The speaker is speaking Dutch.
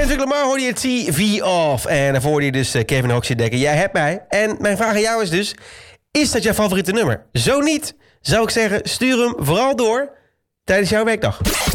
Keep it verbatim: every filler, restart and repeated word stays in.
Kendrick Lamar hoorde je T V Off. En daarvoor hoorde je dus uh, Kevin Hoogsteddekker. Jij hebt mij. En mijn vraag aan jou is dus... Is dat jouw favoriete nummer? Zo niet, zou ik zeggen, stuur hem vooral door tijdens jouw werkdag.